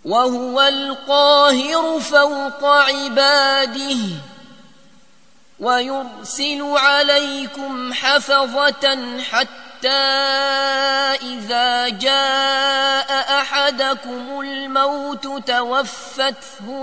وهو القاهر فوق عباده ويرسل عليكم حفظة حتى إذا جاء أحدكم الموت توفته